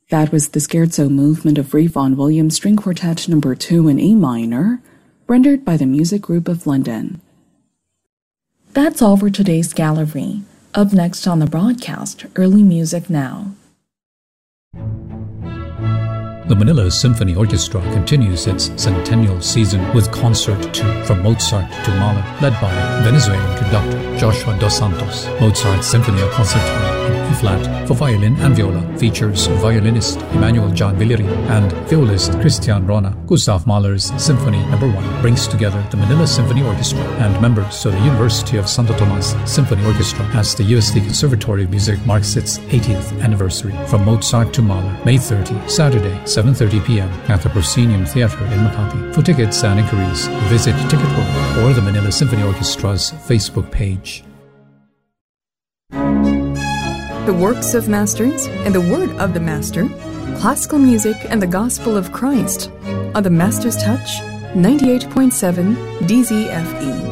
That was the Scherzo movement of Ralph Vaughan Williams String Quartet No. 2 in E minor, rendered by the Music Group of London. That's all for today's gallery. Up next on the broadcast, Early Music Now. The Manila Symphony Orchestra continues its centennial season with Concert 2 from Mozart to Mahler, led by Venezuelan conductor Joshua dos Santos. Mozart's Sinfonia Concertante in E-flat for violin and viola features violinist Emmanuel John Villery and violist Christian Rona. Gustav Mahler's Symphony No. 1 brings together the Manila Symphony Orchestra and members of the University of Santo Tomas Symphony Orchestra as the UST Conservatory of Music marks its 80th anniversary. From Mozart to Mahler, May 30, Saturday, 7:30 p.m. at the Proscenium Theatre in Makati. For tickets and inquiries, visit Ticketworld or the Manila Symphony Orchestra's Facebook page. The works of masters and the word of the master, classical music and the gospel of Christ on the Master's Touch 98.7 DZFE.